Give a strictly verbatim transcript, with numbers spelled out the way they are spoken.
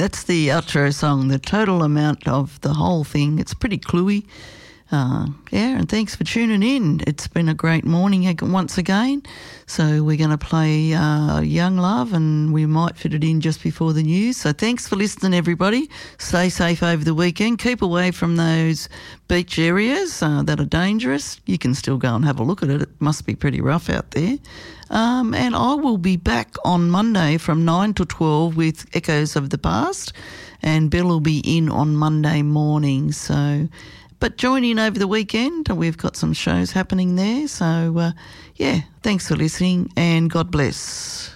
that's the outro song, the total amount of the whole thing. It's pretty cluey. Uh, yeah, and thanks for tuning in. It's been a great morning once again. So we're going to play uh, Young Love, and we might fit it in just before the news. So thanks for listening, everybody. Stay safe over the weekend. Keep away from those beach areas uh, that are dangerous. You can still go and have a look at it. It must be pretty rough out there. Um, and I will be back on Monday from nine to twelve with Echoes of the Past, and Bill will be in on Monday morning. So... But join in over the weekend. We've got some shows happening there. So, uh, yeah, thanks for listening and God bless.